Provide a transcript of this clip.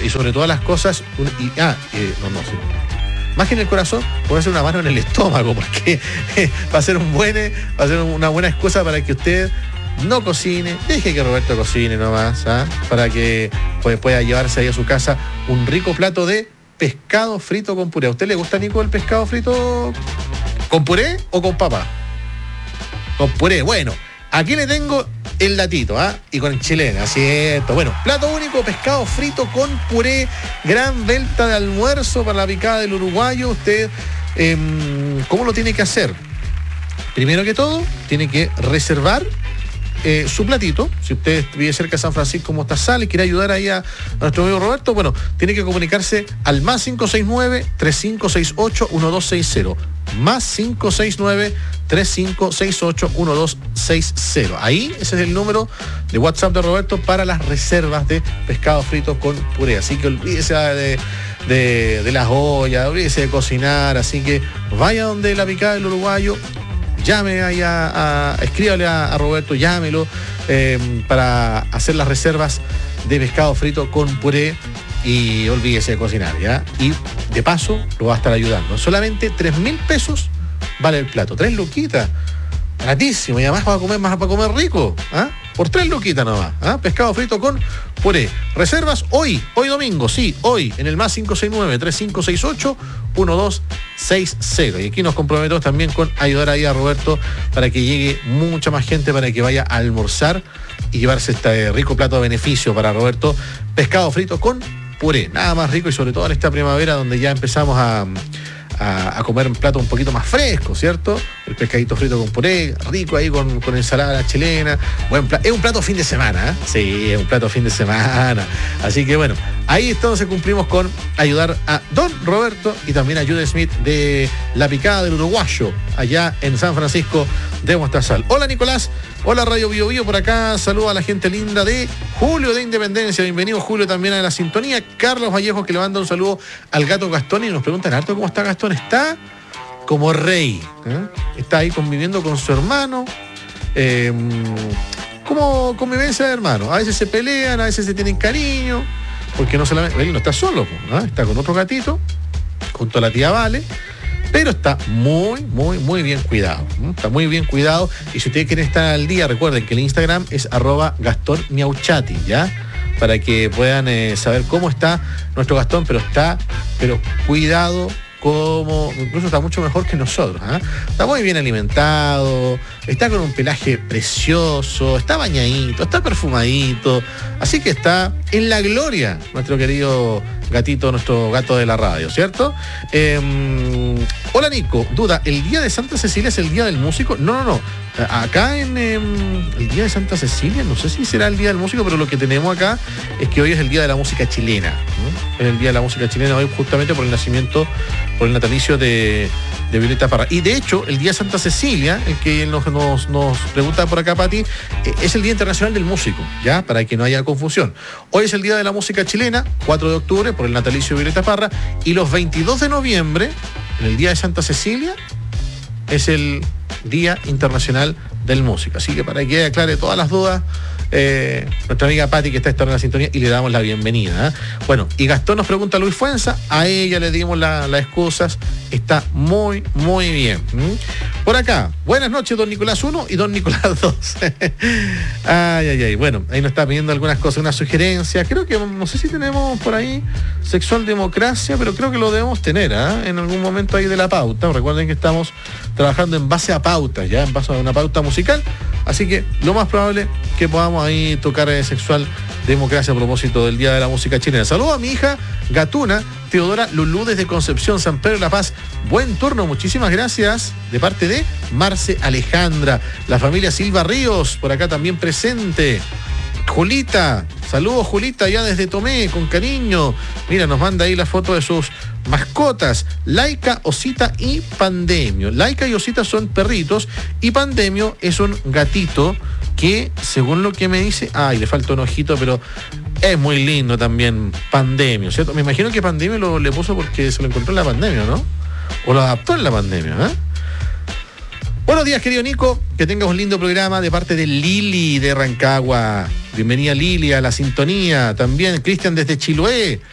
y sobre todas las cosas, más que en el corazón, puede ser una mano en el estómago, porque va a ser una buena excusa para que usted no cocine, deje que Roberto cocine nomás, para que pueda llevarse ahí a su casa un rico plato de pescado frito con puré. ¿A usted le gusta, Nico, el pescado frito con puré o con papa? Con puré. Bueno, aquí le tengo el datito, y con chilena, cierto. Bueno, plato único, pescado frito con puré, gran venta de almuerzo para la picada del uruguayo. Usted, ¿cómo lo tiene que hacer? Primero que todo, tiene que reservar su platito. Si usted vive cerca de San Francisco Mostazal y quiere ayudar ahí a nuestro amigo Roberto, bueno, tiene que comunicarse al más 569-3568-1260. Más 569-3568-1260. Ahí, ese es el número de WhatsApp de Roberto para las reservas de pescado frito con puré. Así que olvídese de las ollas, olvídese de cocinar. Así que vaya donde la picada del uruguayo, llame ahí escríbale a Roberto, llámelo para hacer las reservas de pescado frito con puré y olvídese de cocinar, ¿ya? Y de paso lo va a estar ayudando. Solamente 3.000 pesos vale el plato, 3 luquitas, baratísimo, y además va a comer rico, por 3 luquitas nomás, pescado frito con puré. Reservas hoy domingo, sí, hoy, en el más 569-3568-1260. Y aquí nos comprometemos también con ayudar ahí a Roberto para que llegue mucha más gente, para que vaya a almorzar y llevarse este rico plato de beneficio para Roberto, pescado frito con puré. Nada más rico, y sobre todo en esta primavera donde ya empezamos a comer un plato un poquito más fresco, ¿cierto? El pescadito frito con puré, rico ahí con ensalada chilena. Es un plato fin de semana, Sí, es un plato fin de semana. Así que bueno, ahí entonces cumplimos con ayudar a don Roberto y también a Jude Smith de la picada del uruguayo, allá en San Francisco de Mostazal. Hola, Nicolás. Hola, Radio Bio Bio por acá. Saludo a la gente linda de Julio de Independencia. Bienvenido, Julio, también a la sintonía. Carlos Vallejo, que le manda un saludo al gato Gastón y nos preguntan harto cómo está Gastón. Está como rey, está ahí conviviendo con su hermano, como convivencia de hermanos. A veces se pelean, a veces se tienen cariño, porque no solamente él no está solo, está con otro gatito, junto a la tía Vale, pero está muy bien cuidado. Está muy bien cuidado. Y si ustedes quieren estar al día, recuerden que el Instagram es @GastónMiauchati, ¿ya? Para que puedan saber cómo está nuestro Gastón, pero cuidado, incluso está mucho mejor que nosotros. Está muy bien alimentado, está con un pelaje precioso, está bañadito, está perfumadito, así que está en la gloria nuestro querido gatito, nuestro gato de la radio, ¿cierto? Hola, Nico, duda, ¿el día de Santa Cecilia es el día del músico? No. Acá en el día de Santa Cecilia, no sé si será el día del músico, pero lo que tenemos acá es que hoy es el día de la música chilena, Es el día de la música chilena hoy, justamente por el natalicio de Violeta Parra. Y de hecho, el día de Santa Cecilia, el que nos pregunta por acá, Pati, es el Día Internacional del Músico, ¿ya? Para que no haya confusión. Hoy es el día de la música chilena, 4 de octubre, por el natalicio de Violeta Parra, y los 22 de noviembre, en el día de Santa Cecilia, es el Día Internacional del Músico. Así que para que aclare todas las dudas, nuestra amiga Pati, que está esta hora en la sintonía, y le damos la bienvenida. Bueno, y Gastón nos pregunta a Luis Fuenza, a ella le dimos las excusas, está muy bien. Por acá, buenas noches, don Nicolás 1 y don Nicolás 2. Ay, bueno, ahí nos está pidiendo algunas cosas, unas sugerencias. Creo que, no sé si tenemos por ahí Sexual Democracia, pero creo que lo debemos tener, en algún momento ahí de la pauta. Recuerden que estamos trabajando en base a pautas, ya en base a una pauta musical, así que lo más probable que podamos ahí tocar Sexual Democracia a propósito del Día de la Música Chilena. Saludo a mi hija Gatuna, Teodora Lulú, desde Concepción, San Pedro de la Paz. Buen turno, muchísimas gracias, de parte de Marce Alejandra. La familia Silva Ríos, por acá también presente. Julita, saludos Julita, ya desde Tomé, con cariño. Mira, nos manda ahí la foto de sus mascotas, Laika, Osita y Pandemio. Laika y Osita son perritos y Pandemio es un gatito que, según lo que me dice, le falta un ojito, pero es muy lindo también Pandemio, ¿cierto? Me imagino que Pandemio le puso porque se lo encontró en la pandemia, ¿no? O lo adaptó en la pandemia, Buenos días, querido Nico, que tengas un lindo programa de parte de Lili de Rancagua. Bienvenida, Lili, a la sintonía. También Cristian desde Chiloé.